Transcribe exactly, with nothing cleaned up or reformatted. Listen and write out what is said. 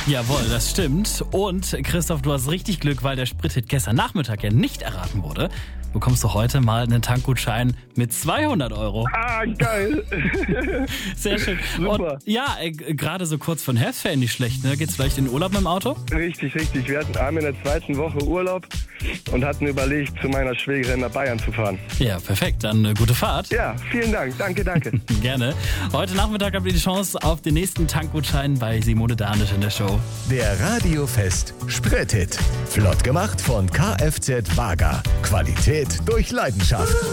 Jawohl, das stimmt. Und Christoph, du hast richtig Glück, weil der Sprit-Hit gestern Nachmittag ja nicht erraten wurde. Bekommst du heute mal einen Tankgutschein mit zweihundert Euro. Ah, geil. Sehr schön. Super. Und ja, äh, gerade so kurz von Herbstferien nicht schlecht, ne? Geht's vielleicht in den Urlaub mit dem Auto? Richtig, richtig. Wir hatten haben in der zweiten Woche Urlaub und hatten überlegt, zu meiner Schwägerin nach Bayern zu fahren. Ja, perfekt. Dann äh, gute Fahrt. Ja, vielen Dank. Danke, danke. Gerne. Heute Nachmittag habt ihr die Chance auf den nächsten Tankgutschein bei Simone Danisch in der Show. Der Radiofest Sprit-Hit. Flott gemacht von Kfz Wager. Qualität durch Leidenschaft.